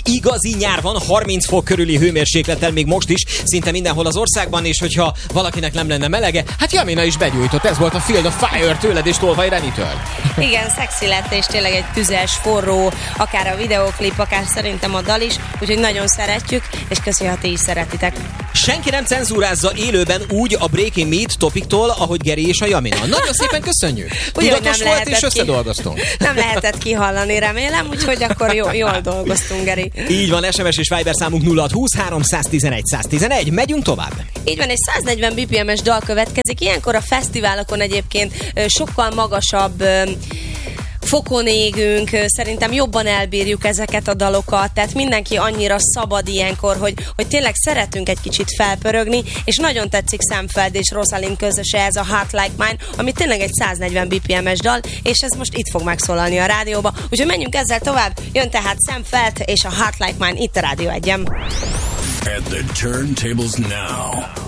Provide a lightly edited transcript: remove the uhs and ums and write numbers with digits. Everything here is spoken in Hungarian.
igazi nyár van, 30 fok körüli hőmérséklettel még most is, szinte mindenhol az országban, és hogyha valakinek nem lenne melege, hát Jamina is begyújtott. Ez volt a Field of Fire tőled és Tolvaj Renitől. Igen, szexi lett, és tényleg egy tüzes, forró, akár a videóklip, akár szerintem a dal is, úgyhogy nagyon szeretjük, és köszi, ha ti is szeretitek. Senki nem cenzúrázza élőben úgy a Breaking Meat Topiktól, ahogy Geri és a Jamina. Nagyon szépen köszönjük. Tudatos volt, és összedolgoztunk. Nem lehetett kihallani, remélem, úgyhogy akkor jól dolgoztunk, Geri. Így van, SMS és Viber számunk 0620 311 111. Megyünk tovább. Így van, egy 140 BPM-es dal következik. Ilyenkor a fesztiválokon egyébként sokkal magasabb fokon égünk, szerintem jobban elbírjuk ezeket a dalokat, tehát mindenki annyira szabad ilyenkor, hogy tényleg szeretünk egy kicsit felpörögni, és nagyon tetszik Sam Feld és Rosalind közöse, ez a Heart Like Mine, ami tényleg egy 140 BPM-es dal, és ez most itt fog megszólalni a rádióba. Úgyhogy menjünk ezzel tovább, jön tehát Sam Feld és a Heart Like Mine itt a Rádió 1-en. At the turntables now,